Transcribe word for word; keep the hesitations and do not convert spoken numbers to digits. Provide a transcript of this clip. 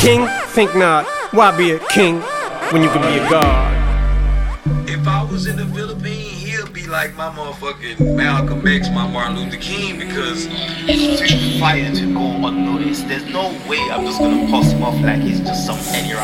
king? Think not. Why be a king when you can be a god? If I was in the Philippines, he'll be like my motherfucking Malcolm X, my Martin Luther King, because it's too fire to go unnoticed. There's no way I'm just gonna pass him off like he's just some any